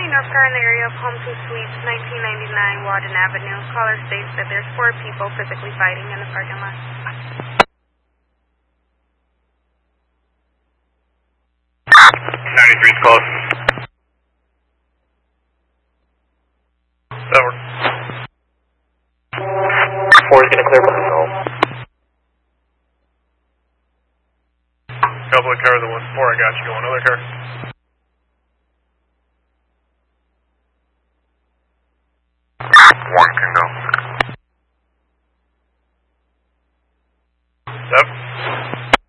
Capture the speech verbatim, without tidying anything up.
North car in the area of Home two Suites, nineteen ninety-nine Wadden Avenue. Caller states that there's four people physically fighting in the parking lot. ninety-three's close. Over. Four is going to clear by the home. Couple of car, the one four, I got you. Go another car.